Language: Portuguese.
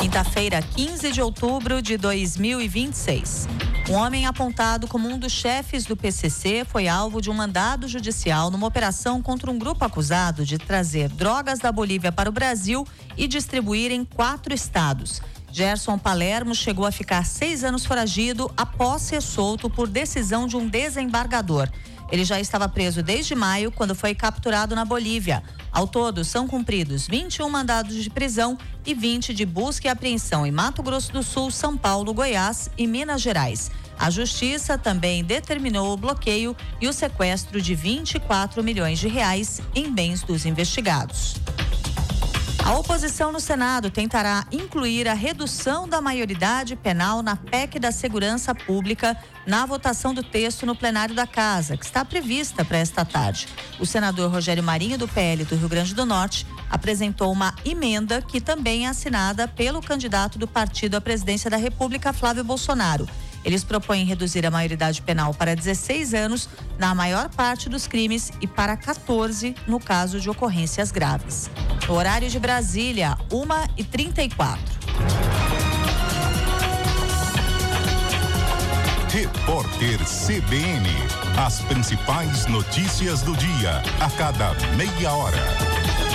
Quinta-feira, 15 de outubro de 2026. Um homem apontado como um dos chefes do PCC foi alvo de um mandado judicial numa operação contra um grupo acusado de trazer drogas da Bolívia para o Brasil e distribuir em 4 estados. Gerson Palermo chegou a ficar 6 anos foragido após ser solto por decisão de um desembargador. Ele já estava preso desde maio, quando foi capturado na Bolívia. Ao todo, são cumpridos 21 mandados de prisão e 20 de busca e apreensão em Mato Grosso do Sul, São Paulo, Goiás e Minas Gerais. A Justiça também determinou o bloqueio e o sequestro de 24 milhões de reais em bens dos investigados. A oposição no Senado tentará incluir a redução da maioridade penal na PEC da Segurança Pública na votação do texto no plenário da Casa, que está prevista para esta tarde. O senador Rogério Marinho, do PL do Rio Grande do Norte, apresentou uma emenda que também é assinada pelo candidato do partido à presidência da República, Flávio Bolsonaro. Eles propõem reduzir a maioridade penal para 16 anos na maior parte dos crimes e para 14 no caso de ocorrências graves. No horário de Brasília, 1h34. Repórter CBN. As principais notícias do dia, a cada meia hora.